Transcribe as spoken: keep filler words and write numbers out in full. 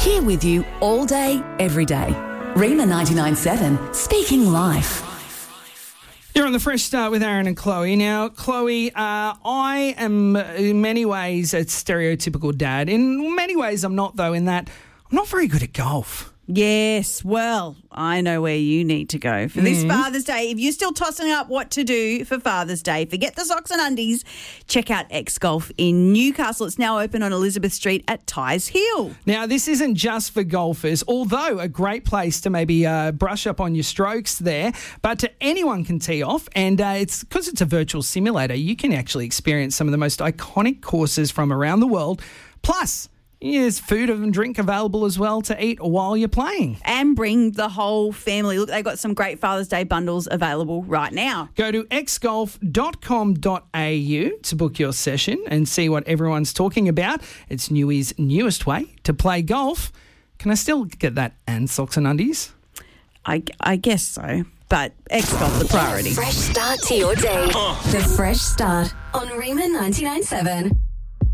Here with you all day, every day. Rima ninety-nine seven, speaking life. You're on the Fresh Start with Aaron and Chloe. Now, Chloe, uh, I am in many ways a stereotypical dad. In many ways I'm not, though, in that I'm not very good at golf. Yes, well, I know where you need to go for this Mm. Father's Day. If you're still tossing up what to do for Father's Day, forget the socks and undies. Check out X Golf in Newcastle. It's now open on Elizabeth Street at Tyes Hill. Now, this isn't just for golfers, although a great place to maybe uh, brush up on your strokes there, but to anyone can tee off, and uh, it's because it's a virtual simulator, you can actually experience some of the most iconic courses from around the world. Plus, there's food and drink available as well to eat while you're playing. And bring the whole family. Look, they've got some great Father's Day bundles available right now. Go to x golf dot com dot a u to book your session and see what everyone's talking about. It's Newy's newest way to play golf. Can I still get that and socks and undies? I, I guess so, but X Golf the priority. Fresh start to your day. The Fresh Start on Rima ninety-nine seven.